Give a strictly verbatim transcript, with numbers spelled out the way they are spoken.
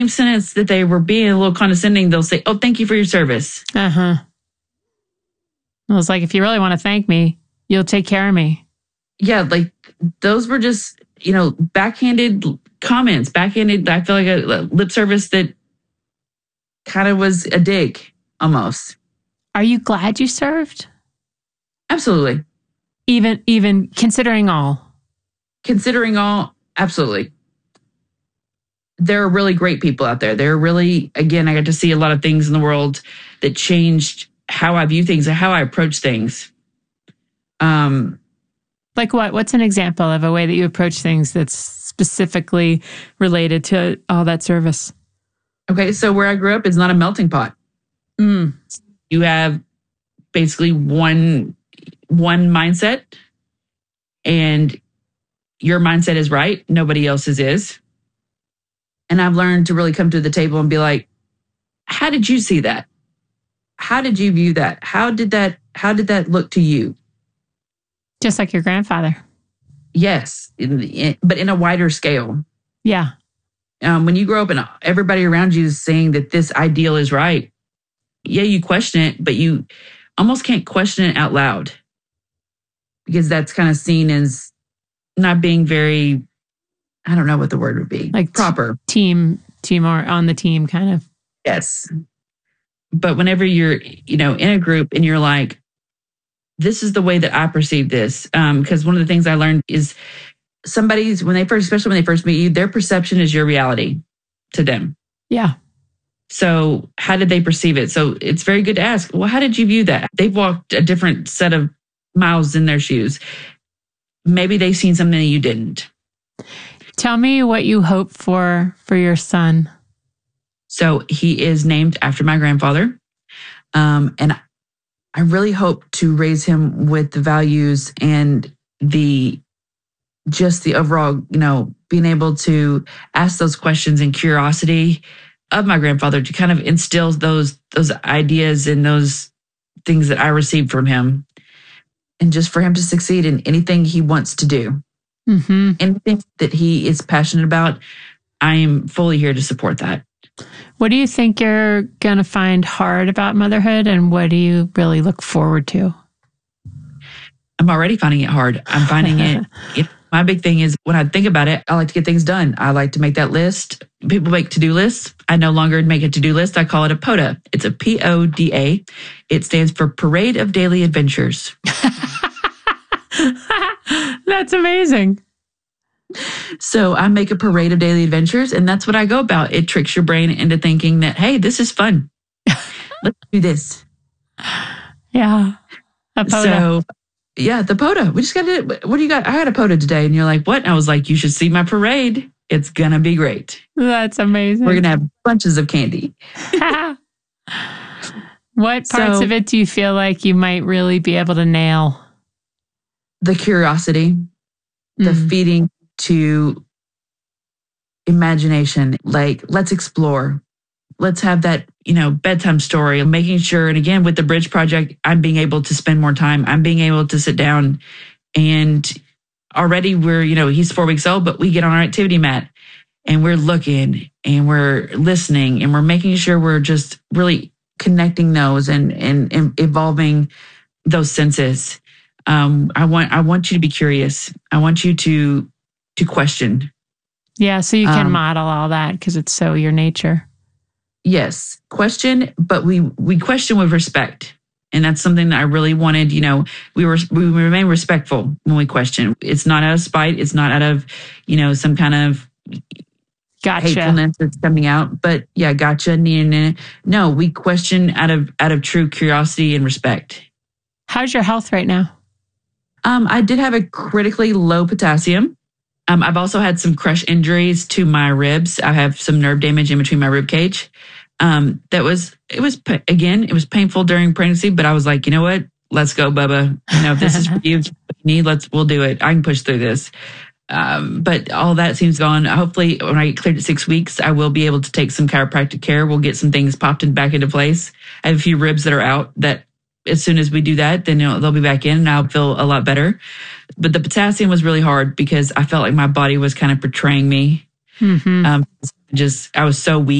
sentence that they were being a little condescending, they'll say, "Oh, thank you for your service." Uh-huh. I was like, if you really want to thank me, you'll take care of me. Yeah, like those were just, you know, backhanded comments, backhanded, I feel like a lip service that kind of was a dig almost. Are you glad you served? Absolutely. Even, even considering all? Considering all, absolutely. There are really great people out there. There are really, again, I got to see a lot of things in the world that changed how I view things and how I approach things. Um, Like what? What's an example of a way that you approach things that's specifically related to all that service? Okay, so where I grew up is not a melting pot. Mm. You have basically one one mindset, and your mindset is right. Nobody else's is. And I've learned to really come to the table and be like, how did you see that? How did you view that? How did that, how did that look to you? Just like your grandfather. Yes, in, in, but in a wider scale. Yeah. Um, when you grow up and everybody around you is saying that this ideal is right, yeah, you question it, but you almost can't question it out loud because that's kind of seen as not being very, I don't know what the word would be. Like proper. T- team, team or on the team kind of. Yes. But whenever you're, you know, in a group and you're like, this is the way that I perceive this. Um, because one of the things I learned is somebody's, when they first, especially when they first meet you, their perception is your reality to them. Yeah. So how did they perceive it? So it's very good to ask, well, how did you view that? They've walked a different set of miles in their shoes. Maybe they've seen something that you didn't. Tell me what you hope for for your son. So he is named after my grandfather. Um, and I really hope to raise him with the values and the, just the overall, you know, being able to ask those questions and curiosity of my grandfather to kind of instill those, those ideas and those things that I received from him. And just for him to succeed in anything he wants to do. Mm-hmm. Anything that he is passionate about, I am fully here to support that. What do you think you're going to find hard about motherhood, and what do you really look forward to? I'm already finding it hard. I'm finding it, it. My big thing is when I think about it, I like to get things done. I like to make that list. People make to-do lists. I no longer make a to-do list. I call it a PODA. It's a P O D A. It stands for Parade of Daily Adventures. That's amazing. So I make a parade of daily adventures, and that's what I go about. It tricks your brain into thinking that, hey, this is fun. Let's do this. Yeah. A PODA. So, yeah, the PODA. We just got to, what do you got? I had a PODA today. And you're like, what? And I was like, you should see my parade. It's going to be great. That's amazing. We're going to have bunches of candy. What parts so, of it do you feel like you might really be able to nail? The curiosity, the mm. feeding to imagination. Like, let's explore. Let's have that, you know, bedtime story, making sure. And again, with the Bridge Project, I'm being able to spend more time. I'm being able to sit down, and already we're, you know, he's four weeks old, but we get on our activity mat and we're looking and we're listening and we're making sure we're just really connecting those and, and, and evolving those senses. Um, I want, I want you to be curious. I want you to, to question. Yeah. So you can um, model all that because it's so your nature. Yes. Question, but we, we question with respect. And that's something that I really wanted, you know, we were, we remain respectful when we question. It's not out of spite. It's not out of, you know, some kind of gotcha. hatefulness that's coming out, but yeah, gotcha. No, we question out of, out of true curiosity and respect. How's your health right now? Um, I did have a critically low potassium. Um, I've also had some crush injuries to my ribs. I have some nerve damage in between my rib cage. Um, that was, it was, again, it was painful during pregnancy, but I was like, you know what? Let's go, Bubba. You know, if this is for you, if you need, let's, we'll do it. I can push through this. Um, but all that seems gone. Hopefully when I get cleared at six weeks, I will be able to take some chiropractic care. We'll get some things popped and back into place. I have a few ribs that are out that as soon as we do that, then you know, they'll be back in and I'll feel a lot better. But the potassium was really hard because I felt like my body was kind of betraying me. Mm-hmm. Um, just, I was so weak.